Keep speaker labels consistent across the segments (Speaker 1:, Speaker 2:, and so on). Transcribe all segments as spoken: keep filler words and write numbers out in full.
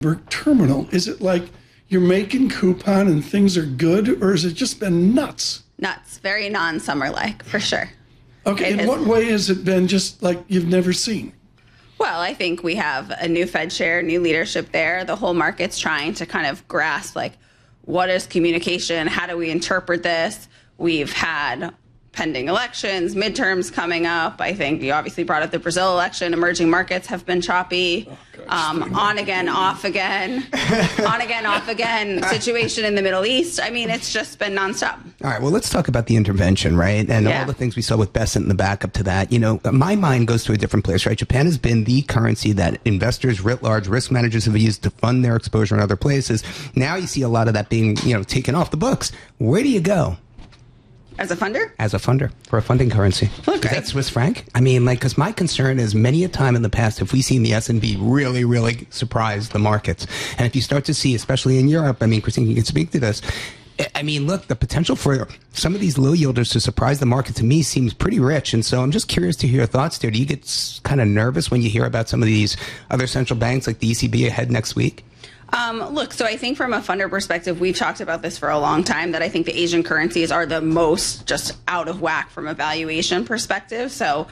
Speaker 1: terminal? Is it like you're making coupon and things are good, or has it just been nuts?
Speaker 2: Nuts. Very non-summer-like, for sure.
Speaker 1: Okay,
Speaker 2: It
Speaker 1: in
Speaker 2: has-
Speaker 1: what way has it been just like you've never seen?
Speaker 2: Well, I think we have a new Fed chair, new leadership there. The whole market's trying to kind of grasp, like, what is communication? How do we interpret this? We've had pending elections, midterms coming up. I think you obviously brought up the Brazil election. Emerging markets have been choppy.
Speaker 1: Oh,
Speaker 2: Um, on again, off again, on again, off again situation in the Middle East. I mean, it's just been nonstop.
Speaker 3: All right, well, let's talk about the intervention, right? And
Speaker 2: Yeah.
Speaker 3: all the things we saw with Bessent and the backup to that. You know, my mind goes to a different place, right? Japan has been the currency that investors writ large, risk managers have used to fund their exposure in other places. Now you see a lot of that being, you know, taken off the books. Where do you go?
Speaker 2: As a funder?
Speaker 3: As a funder, for a funding currency.
Speaker 2: Look,
Speaker 3: Is
Speaker 2: I-
Speaker 3: that Swiss franc? I mean, like, because my concern is many a time in the past, if we've seen the S and P really, really surprise the markets, and if you start to see, especially in Europe, I mean, Christine, you can speak to this. I- I mean, look, the potential for some of these low yielders to surprise the market to me seems pretty rich. And so I'm just curious to hear your thoughts there. Do you get kind of nervous when you hear about some of these other central banks like the E C B ahead next week?
Speaker 2: Um, look, so I think from a funder perspective, we've talked about this for a long time, that I think the Asian currencies are the most just out of whack from a valuation perspective. So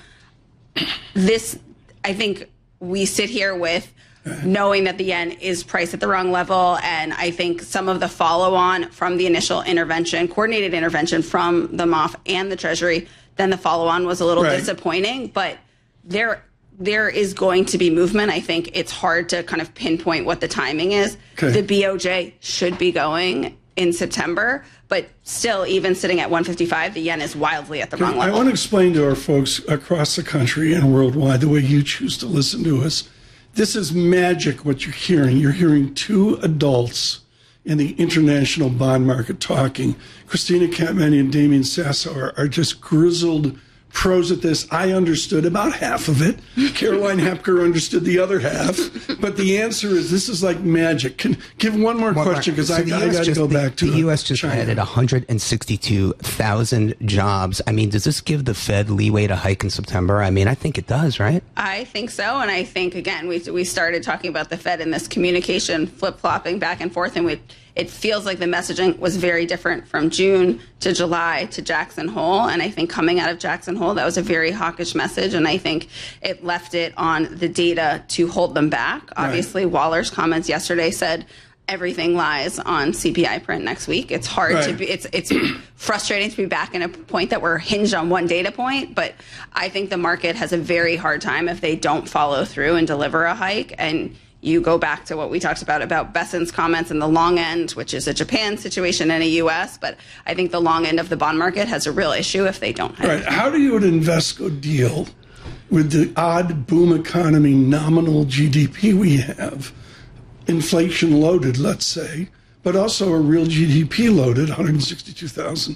Speaker 2: this, I think we sit here with knowing that the yen is priced at the wrong level. And I think some of the follow on from the initial intervention, coordinated intervention from the M O F and the Treasury, then the follow on was a little
Speaker 1: Right.
Speaker 2: disappointing, but there there is going to be movement. I think it's hard to kind of pinpoint what the timing is.
Speaker 1: Okay.
Speaker 2: The B O J should be going in September, but still, even sitting at one fifty-five, the yen is wildly at the wrong
Speaker 1: I
Speaker 2: level.
Speaker 1: want to explain to our folks across the country and worldwide, the way you choose to listen to us. This is magic what you're hearing. You're hearing two adults in the international bond market talking. Christina Catmani and Damien Sasso are, are just grizzled pros at this. I understood about half of it. Caroline Hepker understood the other half. But the answer is this is like magic. Can give one more
Speaker 3: One more.
Speaker 1: question because
Speaker 3: So
Speaker 1: I,
Speaker 3: the
Speaker 1: I
Speaker 3: U S
Speaker 1: got to
Speaker 3: just-
Speaker 1: go back to
Speaker 3: the U S just
Speaker 1: China.
Speaker 3: added one hundred sixty-two thousand jobs. I mean, does this give the Fed leeway to hike in September? I mean, I think it does, right?
Speaker 2: I think so, and I think again we we started talking about the Fed and this communication flip flopping back and forth, and we, it feels like the messaging was very different from June to July to Jackson Hole, and I think coming out of Jackson Hole that was a very hawkish message, and I think it left it on the data to hold them back.
Speaker 1: Right.
Speaker 2: Obviously, Waller's comments yesterday said everything lies on C P I print next week. It's hard
Speaker 1: Right.
Speaker 2: to be, it's it's frustrating to be back in a point that we're hinged on one data point, but I think the market has a very hard time if they don't follow through and deliver a hike. And you go back to what we talked about, about Bessent's comments and the long end, which is a Japan situation and a U S, but I think the long end of the bond market has a real issue if they don't hike.
Speaker 1: Right. How do you at Invesco deal with the odd boom economy nominal G D P we have? Inflation loaded, let's say, but also a real G D P loaded, one hundred sixty-two thousand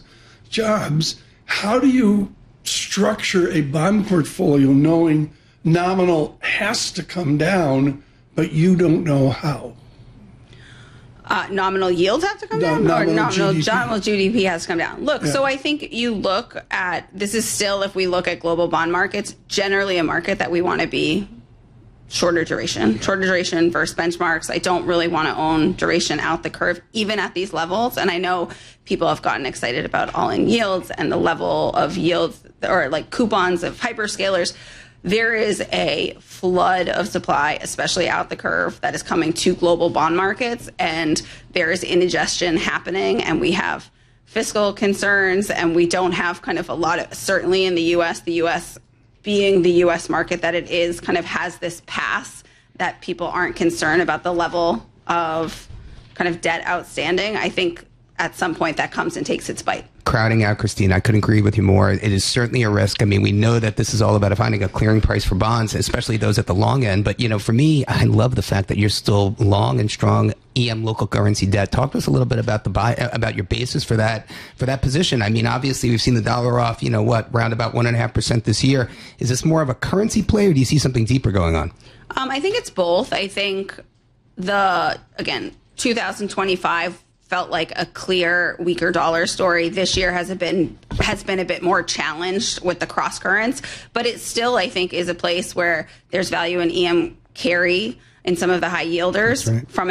Speaker 1: jobs. How do you structure a bond portfolio knowing nominal has to come down, but you don't know how?
Speaker 2: Uh, nominal yields have to come
Speaker 1: No,
Speaker 2: down,
Speaker 1: nominal
Speaker 2: or nominal
Speaker 1: G D P.
Speaker 2: nominal G D P has to come down. Look,
Speaker 1: Yeah.
Speaker 2: so I think you look at this is still, if we look at global bond markets, generally a market that we want to be shorter duration, shorter duration versus benchmarks. I don't really want to own duration out the curve, even at these levels. And I know people have gotten excited about all-in yields and the level of yields or like coupons of hyperscalers. There is a flood of supply, especially out the curve, that is coming to global bond markets, and there is indigestion happening, and we have fiscal concerns, and we don't have kind of a lot of, certainly in the U S, the U S being the U S market that it is, kind of has this pass that people aren't concerned about the level of kind of debt outstanding. I think at some point that comes and takes its bite.
Speaker 3: Crowding out, Christine, I couldn't agree with you more. It is certainly a risk. I mean, we know that this is all about finding a clearing price for bonds, especially those at the long end. But, you know, for me, I love the fact that you're still long and strong E M local currency debt. Talk to us a little bit about the buy, about your basis for that, for that position. I mean, obviously we've seen the dollar off, you know, what, round about one and a half percent this year. Is this more of a currency play, or do you see something deeper going on?
Speaker 2: Um, I think it's both. I think the, again, two thousand twenty-five felt like a clear weaker dollar story. This year has been has been a bit more challenged with the cross currents, but it still, I think, is a place where there's value in E M carry. in some of the high yielders
Speaker 3: right.
Speaker 2: from